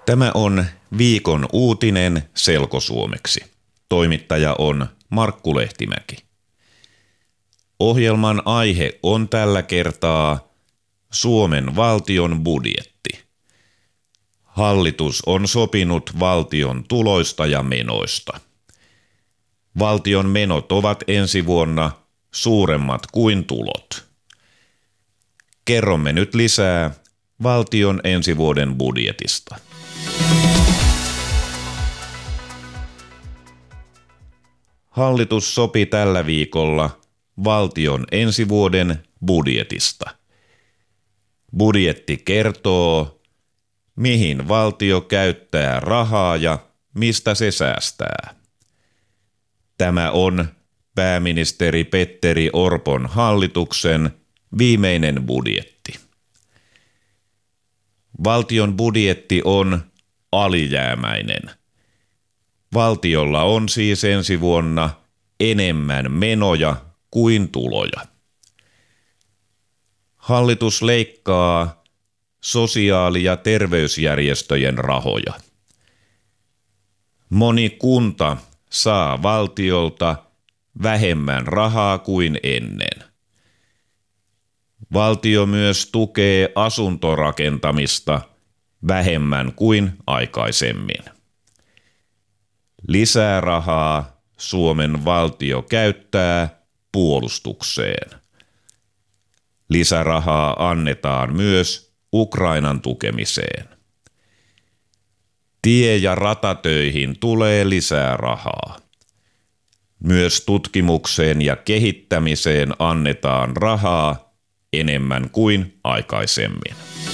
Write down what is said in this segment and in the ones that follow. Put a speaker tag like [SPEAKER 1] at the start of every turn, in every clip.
[SPEAKER 1] Tämä on viikon uutinen selkosuomeksi. Toimittaja on Markku Lehtimäki. Ohjelman aihe on tällä kertaa Suomen valtion budjetti. Hallitus on sopinut valtion tuloista ja menoista. Valtion menot ovat ensi vuonna suuremmat kuin tulot. Kerromme nyt lisää valtion ensi vuoden budjetista. Hallitus sopi tällä viikolla valtion ensi vuoden budjetista. Budjetti kertoo, mihin valtio käyttää rahaa ja mistä se säästää. Tämä on pääministeri Petteri Orpon hallituksen viimeinen budjetti. Valtion budjetti on alijäämäinen. Valtiolla on siis ensi vuonna enemmän menoja kuin tuloja. Hallitus leikkaa sosiaali- ja terveysjärjestöjen rahoja. Moni kunta saa valtiolta vähemmän rahaa kuin ennen. Valtio myös tukee asuntorakentamista vähemmän kuin aikaisemmin. Lisää rahaa Suomen valtio käyttää puolustukseen. Lisärahaa annetaan myös Ukrainan tukemiseen. Tie- ja ratatöihin tulee lisää rahaa. Myös tutkimukseen ja kehittämiseen annetaan rahaa enemmän kuin aikaisemmin.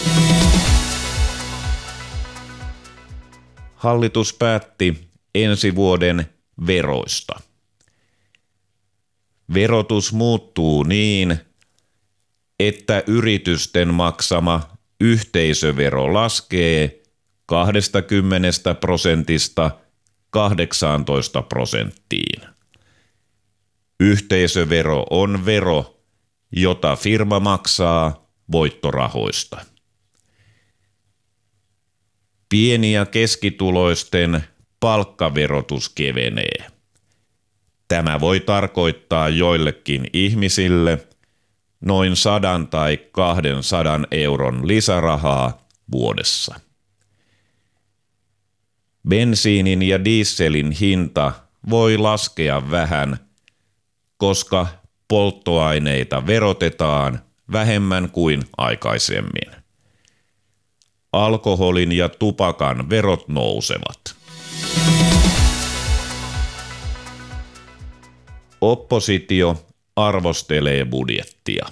[SPEAKER 1] Hallitus päätti ensi vuoden veroista. Verotus muuttuu niin, että yritysten maksama yhteisövero laskee 20% 18%. Yhteisövero on vero, jota firma maksaa voittorahoista. Pieni- ja keskituloisten palkkaverotus kevenee. Tämä voi tarkoittaa joillekin ihmisille noin 100 tai 200 euron lisärahaa vuodessa. Bensiinin ja dieselin hinta voi laskea vähän, koska polttoaineita verotetaan vähemmän kuin aikaisemmin. Alkoholin ja tupakan verot nousevat. Oppositio arvostelee budjettia.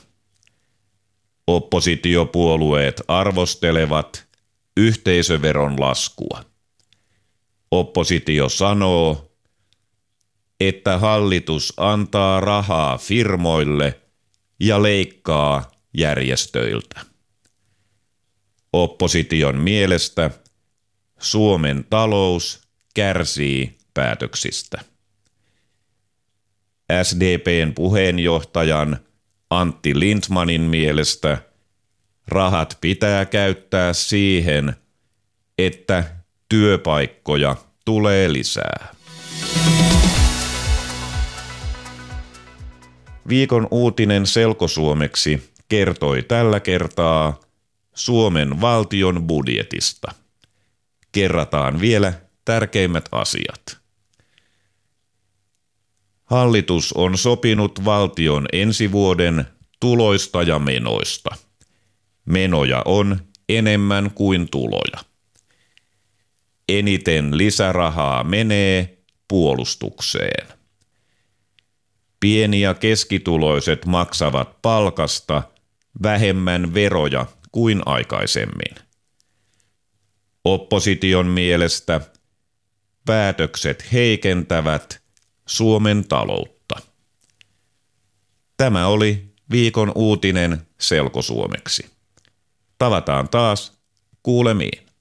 [SPEAKER 1] Oppositiopuolueet arvostelevat yhteisöveron laskua. Oppositio sanoo, että hallitus antaa rahaa firmoille ja leikkaa järjestöiltä. Opposition mielestä Suomen talous kärsii päätöksistä. SDP:n puheenjohtajan Antti Lindtmanin mielestä rahat pitää käyttää siihen, että työpaikkoja tulee lisää. Viikon uutinen selkosuomeksi kertoi tällä kertaa Suomen valtion budjetista. Kerrataan vielä tärkeimmät asiat. Hallitus on sopinut valtion ensi vuoden tuloista ja menoista. Menoja on enemmän kuin tuloja. Eniten lisärahaa menee puolustukseen. Pieni- ja keskituloiset maksavat palkasta vähemmän veroja kuin aikaisemmin. Opposition mielestä päätökset heikentävät Suomen taloutta. Tämä oli viikon uutinen selkosuomeksi. Tavataan taas kuulemiin.